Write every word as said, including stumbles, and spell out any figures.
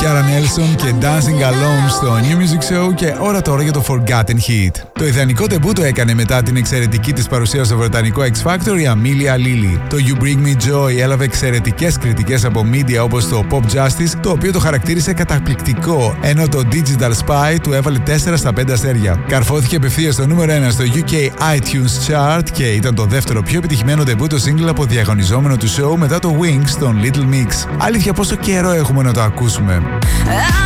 Kiara Nelson και Dancing Alone στο New Music Show και ώρα τώρα για το Forgotten Hit. Το ιδανικό τεμπού το έκανε μετά την εξαιρετική της παρουσία στο βρετανικό X Factor η Amelia Lily. Το You Bring Me Joy έλαβε εξαιρετικές κριτικές από media όπως το Pop Justice, το οποίο το χαρακτήρισε καταπληκτικό, ενώ το Digital Spy του έβαλε τέσσερα στα πέντε αστέρια. Καρφώθηκε απευθείας στο νούμερο ένα στο γιου κέι iTunes Chart και ήταν το δεύτερο πιο επιτυχημένο τεμπού το single από διαγωνιζόμενο του show μετά το Wings των Little Mix. Αλήθεια, πόσο καιρό έχουμε να το ακούσουμε.